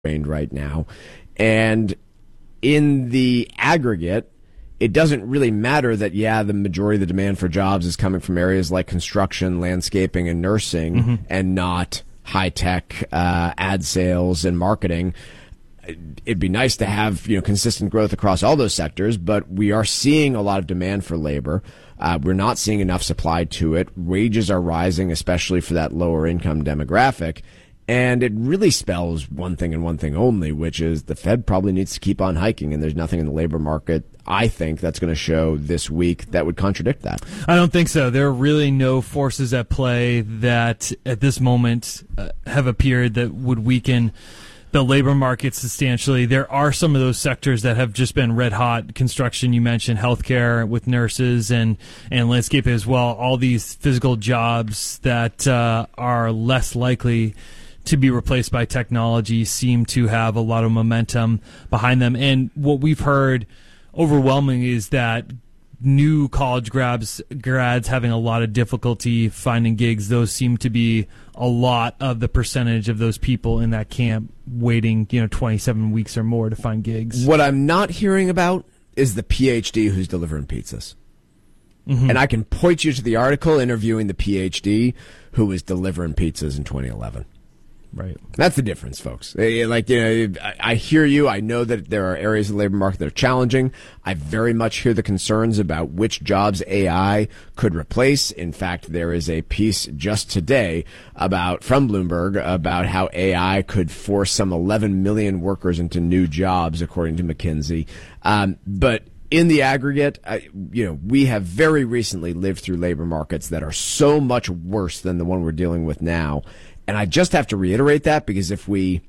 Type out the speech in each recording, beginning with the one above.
right now. And in the aggregate, it doesn't really matter that, the majority of the demand for jobs is coming from areas like construction, landscaping, and nursing, and not high-tech ad sales and marketing. It'd be nice to have consistent growth across all those sectors, but we are seeing a lot of demand for labor. We're not seeing enough supply to it. Wages are rising, especially for that lower income demographic. And it really spells one thing and one thing only, which is the Fed probably needs to keep on hiking, and there's nothing in the labor market, I think, that's going to show this week that would contradict that. I don't think so. There are really no forces at play that at this moment have appeared that would weaken the labor market substantially. There are some of those sectors that have just been red hot. Construction, you mentioned, healthcare with nurses and landscape as well. All these physical jobs that are less likely to be replaced by technology seem to have a lot of momentum behind them. And what we've heard overwhelmingly is that new college grads having a lot of difficulty finding gigs. Those seem to be a lot of the percentage of those people in that camp waiting 27 weeks or more to find gigs. What I'm not hearing about is the PhD who's delivering pizzas. And I can point you to the article interviewing the PhD who was delivering pizzas in 2011. Right. That's the difference, folks. I hear you. I know that there are areas of the labor market that are challenging. I very much hear the concerns about which jobs AI could replace. In fact, there is a piece just today from Bloomberg about how AI could force some 11 million workers into new jobs, according to McKinsey. But in the aggregate, we have very recently lived through labor markets that are so much worse than the one we're dealing with now. And I just have to reiterate that, because if we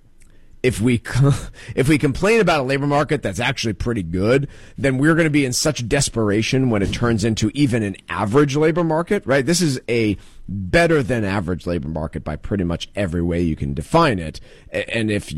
complain about a labor market that's actually pretty good, then we're going to be in such desperation when it turns into even an average labor market, right? This is a better than average labor market by pretty much every way you can define it. And if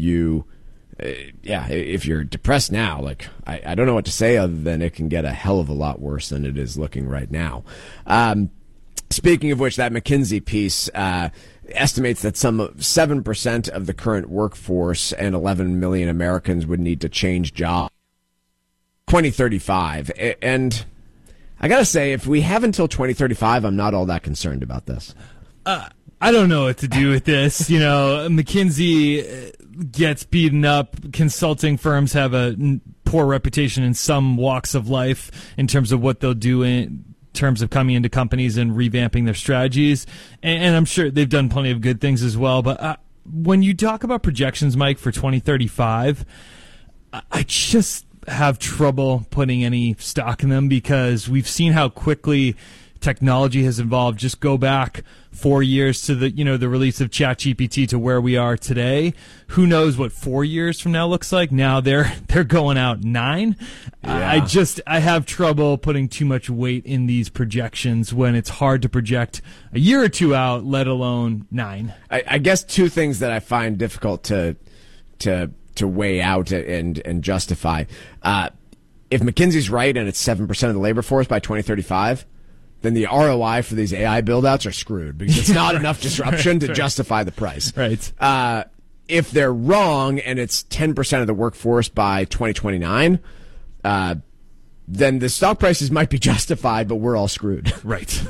you're depressed now, I don't know what to say other than it can get a hell of a lot worse than it is looking right now. Speaking of which, that McKinsey piece estimates that some 7% of the current workforce and 11 million Americans would need to change jobs 2035. And I got to say, if we have until 2035, I'm not all that concerned about this. I don't know what to do with this. McKinsey gets beaten up. Consulting firms have a poor reputation in some walks of life in terms of what they'll do in terms of coming into companies and revamping their strategies. And I'm sure they've done plenty of good things as well. But when you talk about projections, Mike, for 2035, I just have trouble putting any stock in them, because we've seen how quickly technology has evolved. Just go back 4 years to the release of ChatGPT to where we are today. Who knows what 4 years from now looks like? Now they're going out 9. Yeah. I have trouble putting too much weight in these projections when it's hard to project a year or two out, let alone 9. I guess two things that I find difficult to weigh out and justify. If McKinsey's right and it's 7% of the labor force by 2035, then the ROI for these AI build-outs are screwed, because it's not enough disruption to justify the price. Right. If they're wrong and it's 10% of the workforce by 2029, then the stock prices might be justified, but we're all screwed. Right.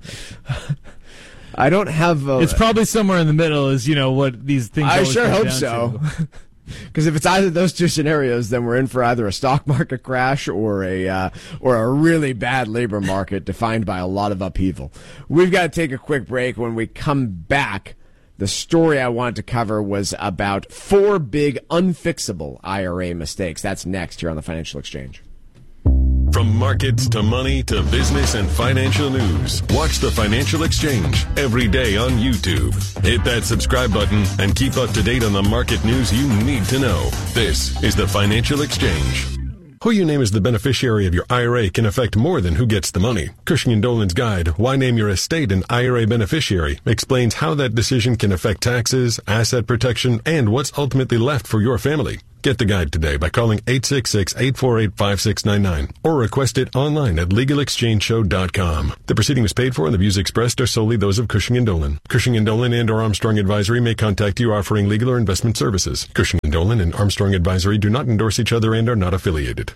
I don't have... it's probably somewhere in the middle is, what these things I sure hope down so. Because if it's either of those two scenarios, then we're in for either a stock market crash or a really bad labor market defined by a lot of upheaval. We've got to take a quick break. When we come back, the story I wanted to cover was about 4 big unfixable IRA mistakes. That's next here on the Financial Exchange. From markets to money to business and financial news, watch the Financial Exchange every day on YouTube. Hit that subscribe button and keep up to date on the market news you need to know. This is the Financial Exchange. Who you name as the beneficiary of your IRA can affect more than who gets the money. Cushing & Dolan's guide, Why Name Your Estate an IRA Beneficiary, explains how that decision can affect taxes, asset protection, and what's ultimately left for your family. Get the guide today by calling 866-848-5699 or request it online at LegalExchangeShow.com. The proceeding was paid for and the views expressed are solely those of Cushing & Dolan. Cushing & Dolan and or Armstrong Advisory may contact you offering legal or investment services. Cushing & Dolan and Armstrong Advisory do not endorse each other and are not affiliated.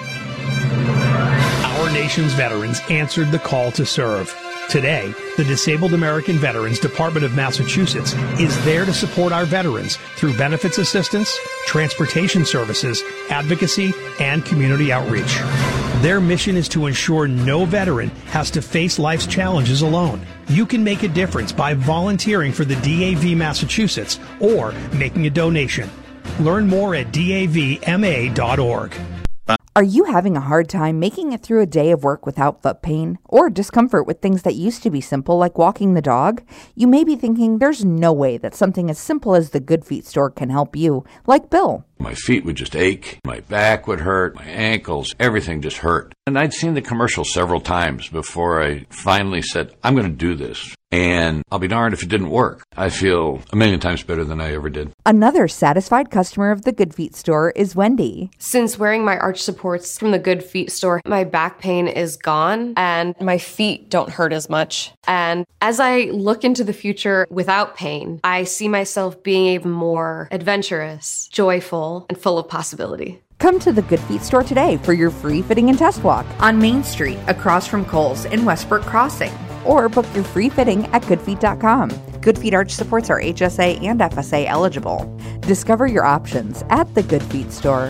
Our nation's veterans answered the call to serve. Today, the Disabled American Veterans Department of Massachusetts is there to support our veterans through benefits assistance, transportation services, advocacy, and community outreach. Their mission is to ensure no veteran has to face life's challenges alone. You can make a difference by volunteering for the DAV Massachusetts or making a donation. Learn more at davma.org. Are you having a hard time making it through a day of work without foot pain or discomfort with things that used to be simple like walking the dog? You may be thinking there's no way that something as simple as the Good Feet store can help you, like Bill. My feet would just ache, my back would hurt, my ankles, everything just hurt. And I'd seen the commercial several times before I finally said, I'm going to do this. And I'll be darned if it didn't work. I feel a million times better than I ever did. Another satisfied customer of the Good Feet store is Wendy. Since wearing my arch supports from the Good Feet store, my back pain is gone and my feet don't hurt as much. And as I look into the future without pain, I see myself being even more adventurous, joyful, and full of possibility. Come to the Good Feet store today for your free fitting and test walk on Main Street across from Kohl's in Westbrook Crossing. Or book your free fitting at goodfeet.com. Good Feet arch supports are HSA and FSA eligible. Discover your options at the Good Feet store.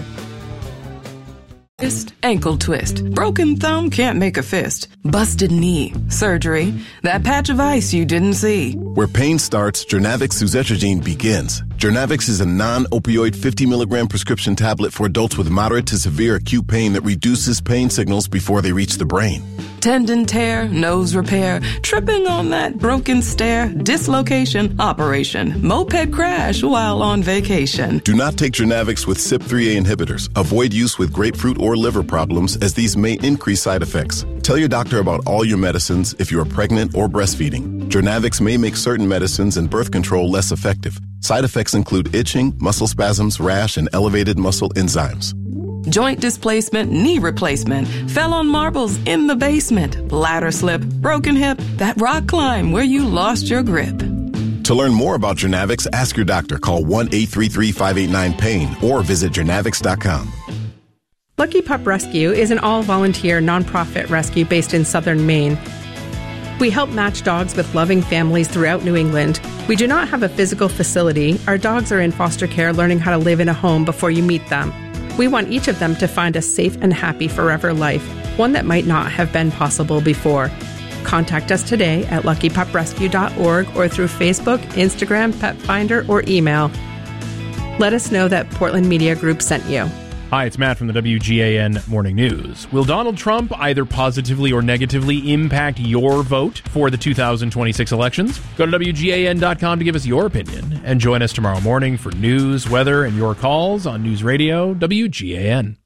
Ankle twist. Broken thumb can't make a fist. Busted knee. Surgery. That patch of ice you didn't see. Where pain starts, Jernavix suzetrigine begins. Jernavix is a non-opioid 50 milligram prescription tablet for adults with moderate to severe acute pain that reduces pain signals before they reach the brain. Tendon tear, nose repair, tripping on that broken stair, dislocation, operation, moped crash while on vacation. Do not take Jernavix with CYP3A inhibitors. Avoid use with grapefruit or liver problems as these may increase side effects. Tell your doctor about all your medicines if you are pregnant or breastfeeding. Jernavix may make certain medicines and birth control less effective. Side effects include itching, muscle spasms, rash, and elevated muscle enzymes. Joint displacement, knee replacement, fell on marbles in the basement, ladder slip, broken hip, that rock climb where you lost your grip. To learn more about Jernavix, ask your doctor. Call 1-833-589-PAIN or visit jernavix.com. Lucky Pup Rescue is an all-volunteer nonprofit rescue based in southern Maine. We help match dogs with loving families throughout New England. We do not have a physical facility. Our dogs are in foster care learning how to live in a home before you meet them. We want each of them to find a safe and happy forever life, one that might not have been possible before. Contact us today at luckypuprescue.org or through Facebook, Instagram, Pet Finder, or email. Let us know that Portland Media Group sent you. Hi, it's Matt from the WGAN Morning News. Will Donald Trump either positively or negatively impact your vote for the 2026 elections? Go to WGAN.com to give us your opinion and join us tomorrow morning for news, weather, and your calls on News Radio WGAN.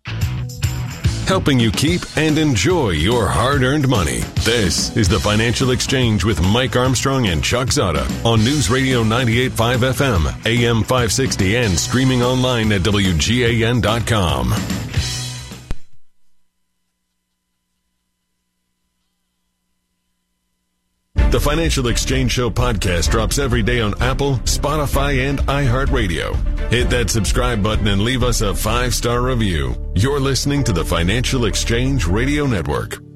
Helping you keep and enjoy your hard-earned money. This is the Financial Exchange with Mike Armstrong and Chuck Zada on News Radio 98.5 FM, AM 560, and streaming online at WGAN.com. The Financial Exchange Show podcast drops every day on Apple, Spotify, and iHeartRadio. Hit that subscribe button and leave us a 5-star review. You're listening to the Financial Exchange Radio Network.